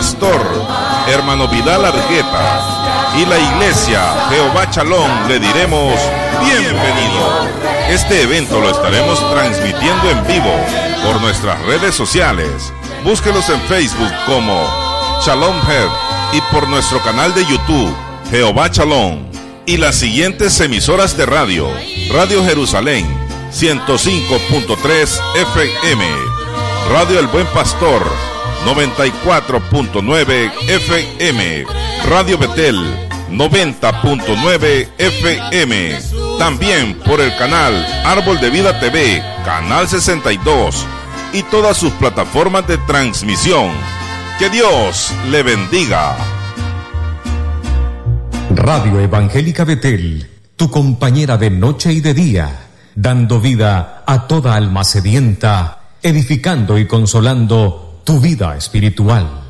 pastor, hermano Vidal Argueta, y la iglesia Jehová Chalón le diremos bienvenido. Este evento lo estaremos transmitiendo en vivo por nuestras redes sociales. Búsquelos en Facebook como Shalom Head y por nuestro canal de YouTube Jehová Chalón, y las siguientes emisoras de radio: Radio Jerusalén 105.3 FM, Radio El Buen Pastor 94.9 FM, Radio Betel 90.9 FM, también por el canal Árbol de Vida TV, Canal 62, y todas sus plataformas de transmisión. Que Dios le bendiga. Radio Evangélica Betel, tu compañera de noche y de día, dando vida a toda alma sedienta, edificando y consolando tu vida espiritual.